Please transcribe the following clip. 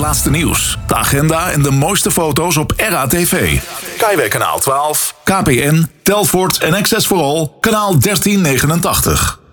laatste nieuws, de agenda en de mooiste foto's op RATV. Kaiweg kanaal 12, KPN, Telfort en Access for All, kanaal 1389.